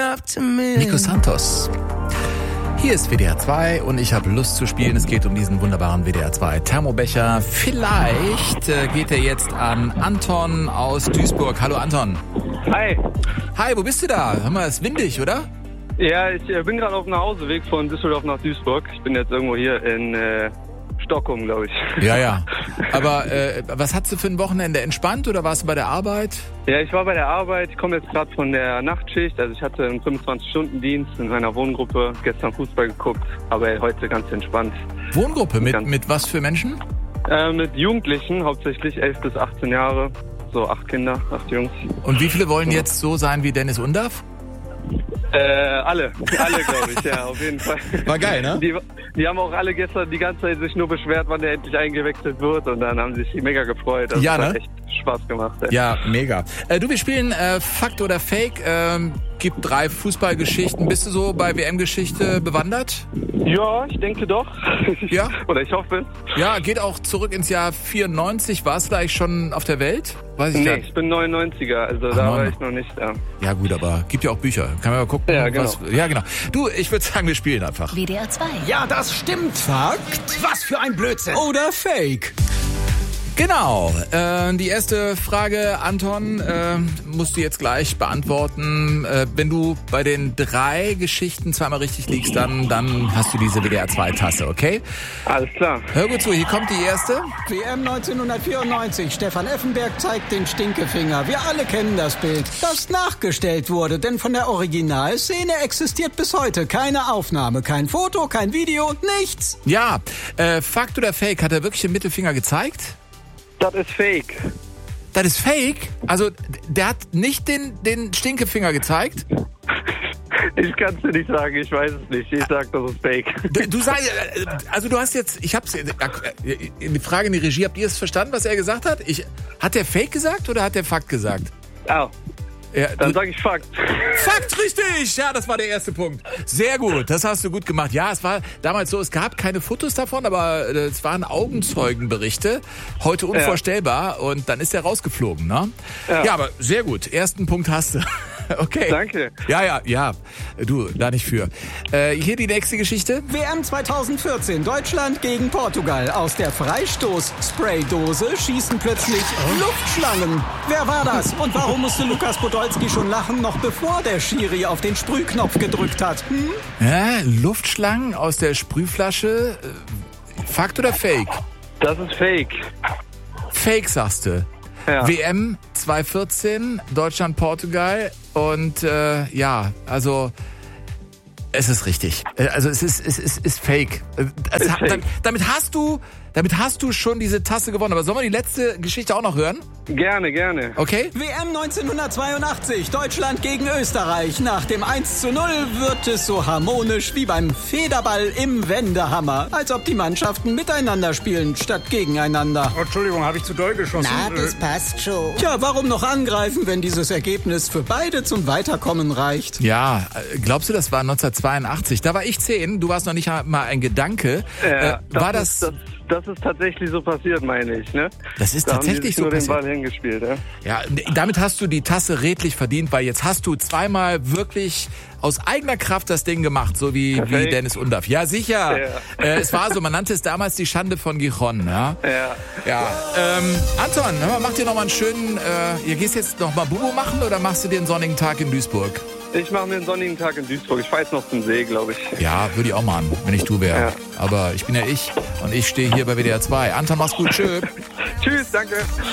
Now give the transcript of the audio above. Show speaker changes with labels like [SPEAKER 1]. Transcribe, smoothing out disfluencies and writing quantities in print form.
[SPEAKER 1] Nico Santos. Hier ist WDR 2 und ich habe Lust zu spielen. Es geht um diesen wunderbaren WDR 2 Thermobecher. Vielleicht geht er jetzt an Anton aus Duisburg. Hallo Anton.
[SPEAKER 2] Hi.
[SPEAKER 1] Hi, wo bist du da? Hör mal, es ist windig, oder?
[SPEAKER 2] Ja, ich bin gerade auf dem Nachhauseweg von Düsseldorf nach Duisburg. Ich bin jetzt irgendwo hier in Stockholm, glaube ich.
[SPEAKER 1] Ja. Aber was hattest du für ein Wochenende? Entspannt oder warst du bei der Arbeit?
[SPEAKER 2] Ja, ich war bei der Arbeit. Ich komme jetzt gerade von der Nachtschicht. Also ich hatte einen 25-Stunden-Dienst in meiner Wohngruppe. Gestern Fußball geguckt, aber heute ganz entspannt.
[SPEAKER 1] Wohngruppe? Mit was für Menschen?
[SPEAKER 2] Mit Jugendlichen, hauptsächlich 11 bis 18 Jahre. So 8 Kinder, 8 Jungs.
[SPEAKER 1] Und wie viele wollen jetzt so sein wie Dennis Undaff?
[SPEAKER 2] Alle glaube ich, ja, auf jeden Fall.
[SPEAKER 1] War geil, ne?
[SPEAKER 2] Die haben auch alle gestern die ganze Zeit sich nur beschwert, wann der endlich eingewechselt wird, und dann haben sie sich mega gefreut. Das hat echt Spaß gemacht. Ey.
[SPEAKER 1] Ja, mega. Wir spielen Fakt oder Fake. Gibt 3 Fußballgeschichten. Bist du so bei WM-Geschichte bewandert?
[SPEAKER 2] Ja, ich denke doch.
[SPEAKER 1] Ja?
[SPEAKER 2] Oder ich hoffe.
[SPEAKER 1] Ja, geht auch zurück ins Jahr 94. Warst du da eigentlich schon auf der Welt? Weiß ich
[SPEAKER 2] Nee, ich bin 99er, also da war ich noch nicht da.
[SPEAKER 1] Ja gut, aber gibt ja auch Bücher. Kann man mal gucken.
[SPEAKER 2] Ja, genau.
[SPEAKER 1] Ja, genau. Du, ich würde sagen, wir spielen einfach.
[SPEAKER 3] WDR 2.
[SPEAKER 4] Ja, das stimmt. Fakt. Was für ein Blödsinn.
[SPEAKER 1] Oder Fake. Genau. Die erste Frage, Anton, musst du jetzt gleich beantworten. Wenn du bei den 3 Geschichten zweimal richtig liegst, dann hast du diese WDR 2 Tasse, okay?
[SPEAKER 2] Alles klar.
[SPEAKER 1] Hör gut zu, hier kommt die erste.
[SPEAKER 4] WM 1994. Stefan Effenberg zeigt den Stinkefinger. Wir alle kennen das Bild, das nachgestellt wurde, denn von der Originalszene existiert bis heute keine Aufnahme, kein Foto, kein Video, nichts.
[SPEAKER 1] Ja, Fakt oder Fake, hat er wirklich den Mittelfinger gezeigt?
[SPEAKER 2] Das ist Fake.
[SPEAKER 1] Das ist Fake? Also, der hat nicht den Stinkefinger gezeigt?
[SPEAKER 2] Ich kann es dir nicht sagen, ich weiß es nicht. Ich sag, das ist Fake.
[SPEAKER 1] Du sagst, also du hast jetzt, ich hab's, eine Frage in die Regie, habt ihr es verstanden, was er gesagt hat? Hat der Fake gesagt oder hat der Fakt gesagt?
[SPEAKER 2] Oh.
[SPEAKER 1] Ja,
[SPEAKER 2] dann sage ich Fakt.
[SPEAKER 1] Fakt, richtig! Ja, das war der erste Punkt. Sehr gut, das hast du gut gemacht. Ja, es war damals so, es gab keine Fotos davon, aber es waren Augenzeugenberichte. Heute unvorstellbar, und dann ist er rausgeflogen, ne? Ja, aber sehr gut. Ersten Punkt hast du. Okay.
[SPEAKER 2] Danke.
[SPEAKER 1] Ja. Du, da nicht für. Hier die nächste Geschichte.
[SPEAKER 4] WM 2014. Deutschland gegen Portugal. Aus der Freistoß-Spraydose schießen plötzlich Luftschlangen. Wer war das? Und warum musste Lukas Podolski schon lachen, noch bevor der Schiri auf den Sprühknopf gedrückt hat?
[SPEAKER 1] Ja, Luftschlangen aus der Sprühflasche. Fakt oder Fake?
[SPEAKER 2] Das ist Fake.
[SPEAKER 1] Fake, sagst du. Ja. WM 2014, Deutschland, Portugal, und also es ist richtig. Also es ist Fake. Damit hast du schon diese Tasse gewonnen. Aber sollen wir die letzte Geschichte auch noch hören?
[SPEAKER 2] Gerne.
[SPEAKER 1] Okay.
[SPEAKER 4] WM 1982, Deutschland gegen Österreich. Nach dem 1:0 wird es so harmonisch wie beim Federball im Wendehammer. Als ob die Mannschaften miteinander spielen, statt gegeneinander.
[SPEAKER 5] Oh, Entschuldigung, habe ich zu doll geschossen?
[SPEAKER 3] Na, das passt schon.
[SPEAKER 4] Tja, warum noch angreifen, wenn dieses Ergebnis für beide zum Weiterkommen reicht?
[SPEAKER 1] Ja, glaubst du, das war 1982? Da war ich 10, du warst noch nicht mal ein Gedanke.
[SPEAKER 2] Das ist tatsächlich so passiert, meine ich, ne?
[SPEAKER 1] Das ist tatsächlich so passiert.
[SPEAKER 2] Nur den Ball hingespielt, ja? Ja,
[SPEAKER 1] damit hast du die Tasse redlich verdient, weil jetzt hast du zweimal wirklich aus eigener Kraft das Ding gemacht, so wie Dennis Undaff. Ja, sicher. Ja. Es war so, man nannte es damals die Schande von Gijon, ja? Ja. Anton, mach dir noch mal einen schönen, ihr gehst jetzt noch mal Bubu machen oder machst du dir einen sonnigen Tag in Duisburg?
[SPEAKER 2] Ich mache mir einen sonnigen Tag in Duisburg. Ich fahre jetzt noch zum See, glaube ich.
[SPEAKER 1] Ja, würde ich auch machen, wenn ich du wäre. Ja. Aber ich bin ja ich und ich stehe hier bei WDR 2. Anton, mach's gut. Tschö.
[SPEAKER 2] Tschüss, danke.